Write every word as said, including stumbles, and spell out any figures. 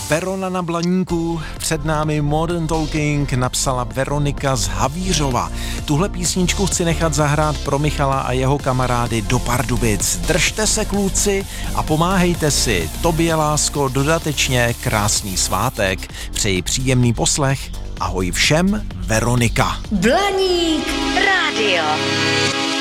Verona na Blaníku, před námi Modern Talking napsala Veronika z Havířova. Tuhle písničku chci nechat zahrát pro Michala a jeho kamarády do Pardubic. Držte se, kluci, a pomáhejte si. Tobě, lásko, dodatečně krásný svátek. Přeji příjemný poslech. Ahoj všem, Veronika. Blaník rádio.